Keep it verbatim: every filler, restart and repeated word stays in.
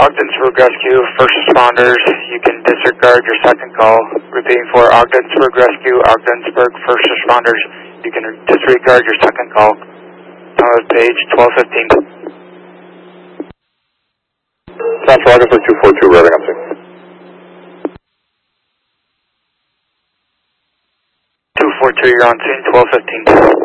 Ogdensburg Rescue, first responders, you can disregard your second call. Repeating for Ogdensburg Rescue, Ogdensburg, first responders, you can disregard your second call. Time of page twelve fifteen. Central Ogdensburg two four two, revving up six. two four two, you're on scene, twelve fifteen.